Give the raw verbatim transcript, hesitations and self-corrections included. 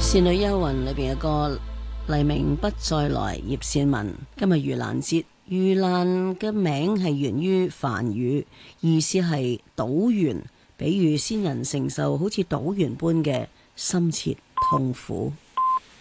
倩女幽魂裏邊嘅歌，黎明不再來，葉倩文。今日盂蘭節，盂蘭嘅名係源於梵語，意思係島原，比喻先人承受好似島原般嘅深切痛苦。